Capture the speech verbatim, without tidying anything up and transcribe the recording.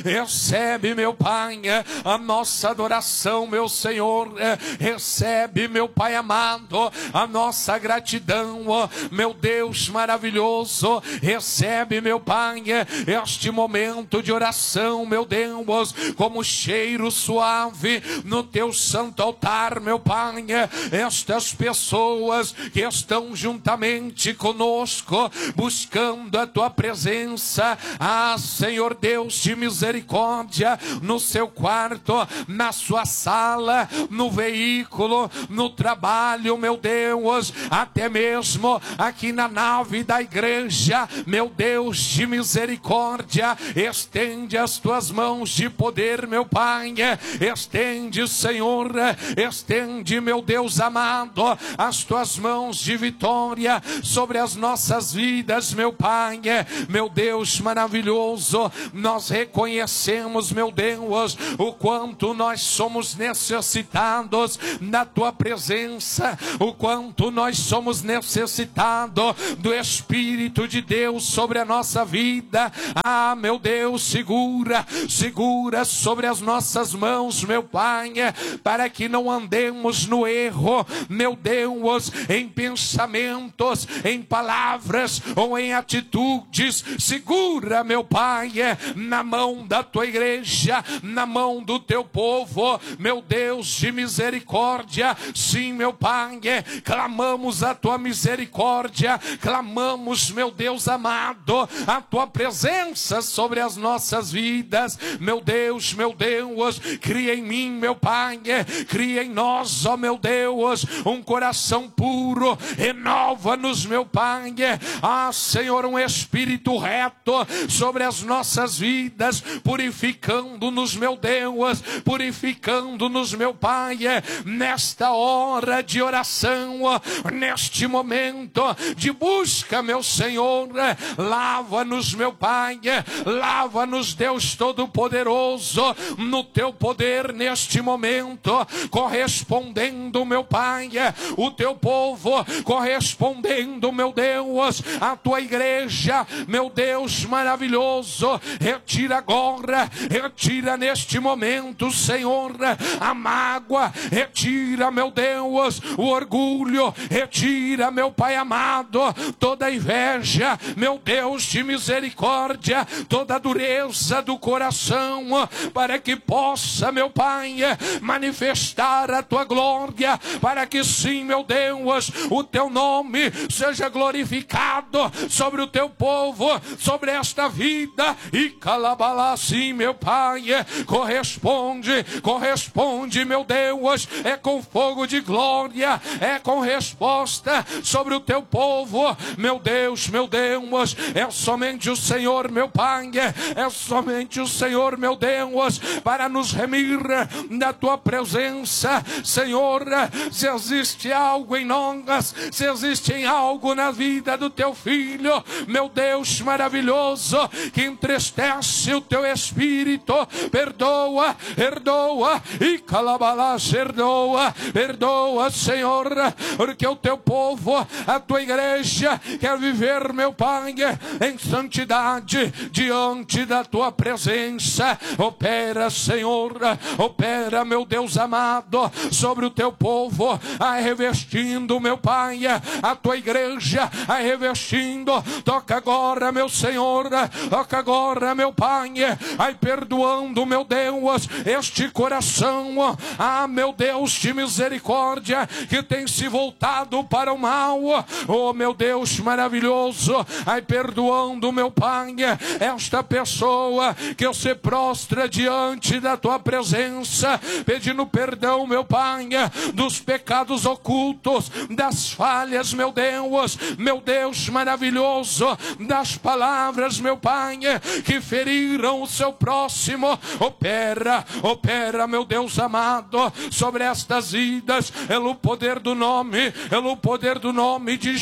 Recebe, meu Pai, a nossa adoração, meu Senhor. Recebe, meu Pai amado, a nossa gratidão, meu Deus maravilhoso. Recebe, meu Pai, este momento de oração, meu Deus, como cheiro suave no teu santo altar, meu Pai. Estas pessoas que estão juntamente conosco, buscando a tua presença, ah, Senhor Deus de misericórdia, no seu quarto, na sua sala, no veículo, no trabalho, meu Deus, até mesmo aqui na nave da igreja, meu Deus de misericórdia, estende as tuas mãos de poder, meu Pai. Estende, Senhor, estende, meu Deus amado, as tuas mãos de vitória sobre as nossas vidas, meu Pai. Meu Deus maravilhoso, nós reconhecemos, meu Deus, o quanto nós somos necessitados da tua presença, o quanto nós somos necessitados do Espírito de Deus sobre a nossa vida. Ah, meu Deus, segura, segura sobre as nossas mãos, meu Pai, para que não andemos no erro, meu Deus, em pensamentos, em palavras ou em atitudes. Segura, meu Pai, na mão da tua igreja, na mão do teu povo, meu Deus de misericórdia. Sim, meu Pai, clamamos a tua misericórdia, clamamos, meu Deus amado, a tua presença sobre as nossas vidas, meu Deus, meu Deus. Cria em mim, meu Pai, cria em nós, ó meu Deus, um coração puro, renova-nos, meu Pai. Ah, Senhor, um espírito reto sobre as nossas vidas, purificando-nos, meu Deus, purificando-nos, meu Pai, nesta hora de oração, neste momento de busca, meu Senhor. Lava-nos, meu Pai, lava-nos, Deus Todo-Poderoso, no teu poder neste momento, correspondendo, meu Pai, o teu povo, correspondendo, meu Deus, a tua igreja, meu Deus maravilhoso. Retira agora, retira neste momento, Senhor, a mágoa, retira, meu Deus, o orgulho, retira, meu Pai amado, toda a inveja, meu Deus de misericórdia, toda a dureza do coração, para que possa, meu Pai, manifestar a tua glória, para que sim, meu Deus, o teu nome seja glorificado sobre o teu povo, sobre esta vida. E calabala, sim, meu Pai, corresponde, corresponde, meu Deus, é com fogo de glória, é com resposta sobre o teu povo, meu Deus, meu Deus. É somente o Senhor, meu Pai, é somente o Senhor, meu Deus, para nos remir da tua presença, Senhor. Se existe algo em nós, se existe algo na vida do teu filho, meu Deus maravilhoso, que entristece o teu espírito, perdoa, perdoa, e calabalás, perdoa, perdoa, Senhor, porque o teu povo, a tua igreja, quer viver, meu Pai, em santidade diante da tua presença. Opera, Senhor, opera, meu Deus amado, sobre o teu povo, ai revestindo, meu Pai, a tua igreja, ai revestindo. Toca agora, meu Senhor, toca agora, meu Pai, ai perdoando, meu Deus, este coração, ah, meu Deus de misericórdia, que tem se voltado para o mal. Oh, meu Deus maravilhoso, ai perdoando, meu Pai, esta pessoa que se prostra diante da tua presença, pedindo perdão, meu Pai, dos pecados ocultos, das falhas, meu Deus, meu Deus maravilhoso, das palavras, meu Pai, que feriram o seu próximo. Opera, opera, meu Deus amado, sobre estas vidas, pelo poder do nome, pelo poder do nome de Jesus.